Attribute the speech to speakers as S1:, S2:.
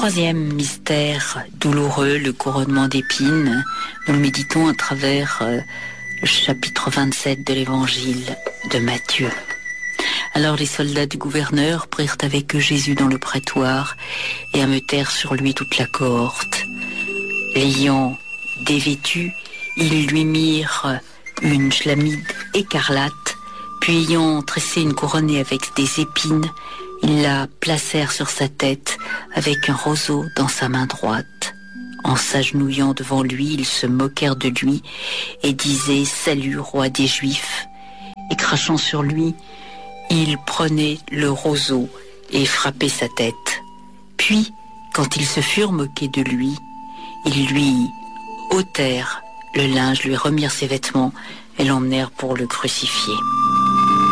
S1: Troisième mystère douloureux, le couronnement d'épines. Nous le méditons à travers le chapitre 27 de l'évangile de Matthieu. Alors les soldats du gouverneur prirent avec eux Jésus dans le prétoire et ameutèrent sur lui toute la cohorte. L'ayant dévêtu, ils lui mirent une chlamyde écarlate, puis ayant tressé une couronne avec des épines, ils la placèrent sur sa tête avec un roseau dans sa main droite. En s'agenouillant devant lui, ils se moquèrent de lui et disaient « Salut, roi des Juifs !» Et crachant sur lui, ils prenaient le roseau et frappaient sa tête. Puis, quand ils se furent moqués de lui, ils lui ôtèrent le linge, lui remirent ses vêtements et l'emmenèrent pour le crucifier.